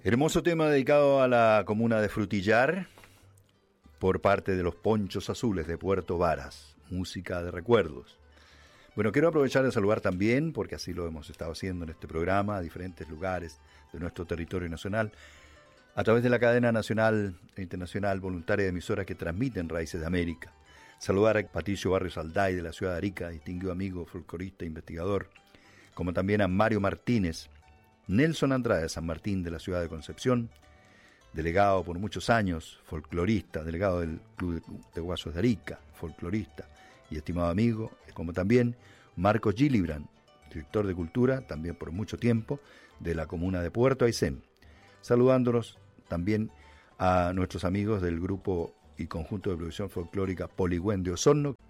Hermoso tema dedicado a la comuna de Frutillar por parte de los Ponchos Azules de Puerto Varas, música de recuerdos. Bueno, quiero aprovechar de saludar también, porque así lo hemos estado haciendo en este programa, a diferentes lugares de nuestro territorio nacional, a través de la cadena nacional e internacional voluntaria de emisoras que transmiten Raíces de América. Saludar a Patricio Barrios Alday de la ciudad de Arica, distinguido amigo, folclorista e investigador, como también a Mario Martínez, Nelson Andrade de San Martín de la ciudad de Concepción, delegado por muchos años, folclorista, delegado del Club de Guasos de Arica, folclorista y estimado amigo, como también Marcos Gillibrand, director de Cultura, también por mucho tiempo, de la comuna de Puerto Aysén. Saludándonos también a nuestros amigos del grupo y conjunto de producción folclórica Poligüen de Osorno,